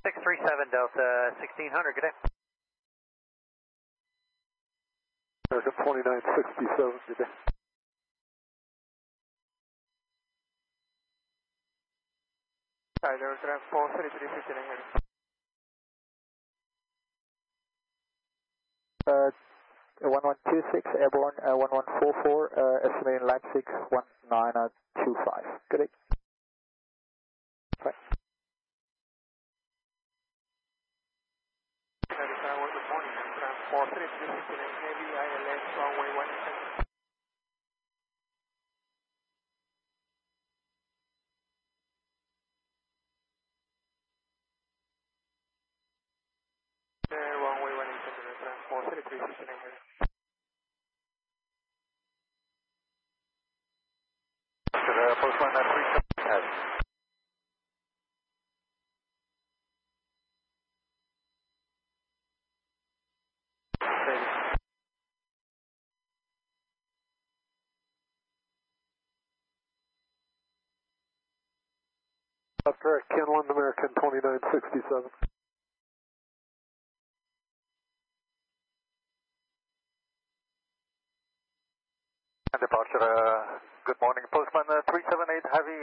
637 Delta 1600, good day. American 2967, good day. Hi, there was 43359 heading. 1126 airborne 1144, estimating Leipzig 1925. Good day. Right. Good morning, I'm 43359 Heavy ILS runway 1 runway 1 43359 heading. Postman 378 has. Direct Ken 1 American 2967. Departure, good morning. Postman 378 Heavy,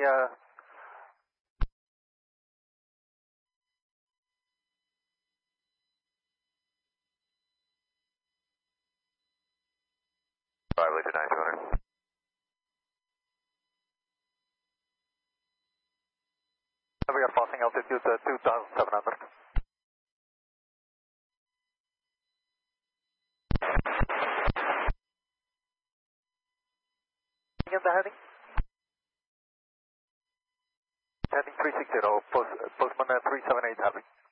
Arrival to 9200. We are passing altitude 2700. Again the heading? Heading 360, Postman 378 Heavy.